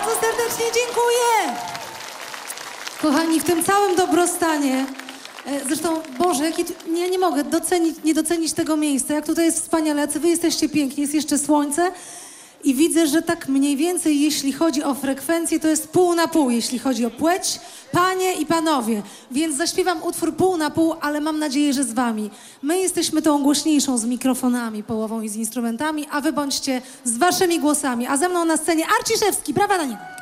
bardzo serdecznie dziękuję. Kochani, w tym całym dobrostanie, zresztą, Boże, ja nie mogę nie docenić tego miejsca, jak tutaj jest wspaniale, jacy wy jesteście piękni, jest jeszcze słońce i widzę, że tak mniej więcej, jeśli chodzi o frekwencję, to jest pół na pół, jeśli chodzi o płeć, panie i panowie, więc zaśpiewam utwór pół na pół, ale mam nadzieję, że z wami. My jesteśmy tą głośniejszą z mikrofonami, połową i z instrumentami, a wy bądźcie z waszymi głosami, a ze mną na scenie Arciszewski, brawa na niego.